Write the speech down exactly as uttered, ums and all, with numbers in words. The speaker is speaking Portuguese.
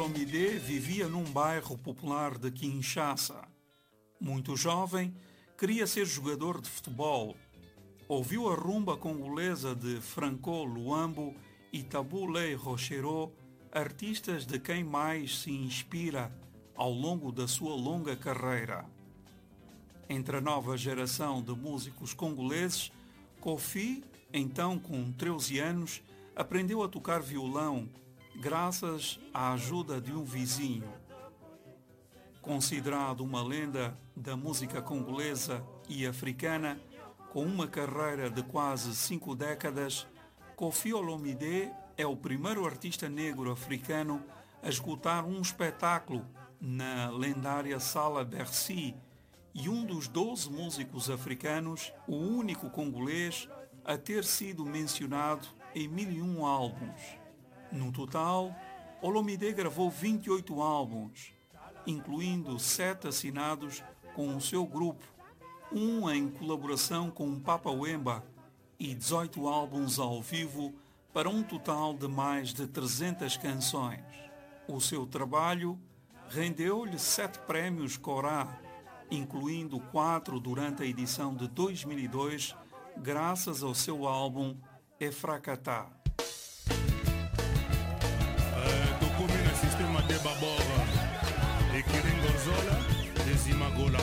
Olomide vivia num bairro popular de Kinshasa. Muito jovem, queria ser jogador de futebol. Ouviu a rumba congolesa de Franco Luambo e Tabu Ley Rochereau, artistas de quem mais se inspira ao longo da sua longa carreira. Entre a nova geração de músicos congoleses, Kofi, então com treze anos, aprendeu a tocar violão graças à ajuda de um vizinho. Considerado uma lenda da música congolesa e africana, com uma carreira de quase cinco décadas, Kofi Olomide é o primeiro artista negro africano a escutar um espetáculo na lendária Sala Bercy e um dos doze músicos africanos, o único congolês a ter sido mencionado em mil e um álbuns. No total, Olomide gravou vinte e oito álbuns, incluindo sete assinados com o seu grupo, um em colaboração com o Papa Wemba e dezoito álbuns ao vivo para um total de mais de trezentas canções. O seu trabalho rendeu-lhe sete prémios Cora, incluindo quatro durante a edição de dois mil e dois, graças ao seu álbum Efrakata. Sistema de Babora e Kiringozola, Desimagola